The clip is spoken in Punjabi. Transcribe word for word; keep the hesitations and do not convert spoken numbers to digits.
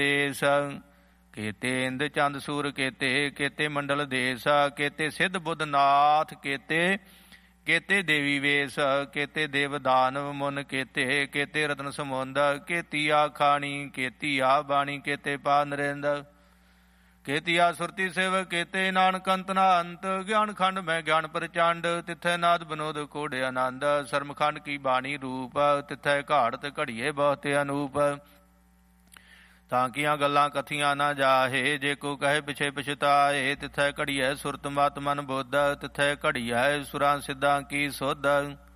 ਦੇਸ। ਕੇਤੇ ਇੰਦ ਚੰਦ ਸੂਰ ਕੇਤੇ, ਕੇਤੇ ਮੰਡਲ ਦੇਸ। ਕੇਤੇ ਸਿੱਧ ਬੁੱਧ ਨਾਥ ਕੇਤੇ, ਕੇਤੇ ਦੇਵੀ ਵੇਸ। ਕੇਤੇ ਦੇਵ ਦਾਨਵ ਮੁਨ ਕੇਤੇ, ਕੇਤੇ ਰਤਨ ਸਮੁੰਦ। ਕੇਤੀ ਆ ਖਾਣੀ, ਕੇਤੀ ਆ ਬਾਣੀ, ਕੇਤੇ ਪਾ ਨਰਿੰਦ। ਕੇਤੀ ਆ ਸੁਰਤੀ ਸਿਵ, ਕੇਤੇ ਨਾਨਕ ਅੰਤ ਨਾ ਅੰਤ। ਗਿਆਨ ਖੰਡ ਮੈਂ ਗਿਆਨ ਪ੍ਰਚੰਡ, ਤਿੱਥੈ ਨਾਦ ਬਨੋਦ ਕੋੜ ਆਨੰਦ। ਸਰਮਖੰਡ ਕੀ ਬਾਣੀ ਰੂਪ, ਤਿੱਥੈ ਘਾੜਤ ਘੜੀਏ ਬਹੁਤ ਅਨੂਪ। ਤਾਂ ਕੀਆਂ ਗੱਲਾਂ ਕਥੀਆਂ ਨਾ ਜਾਹੇ, ਜੇ ਕੋ ਕਹੇ ਪਿਛੇ ਪਛਤਾਏ। ਤਿੱਥੈ ਘੜੀਐ ਸੁਰਤ ਮਤ ਮਨ ਬੁੱਧ, ਤਿੱਥੈ ਘੜੀਐ ਸੁਰਾਂ ਸਿੱਧਾਂ ਕੀ ਸੁਧ।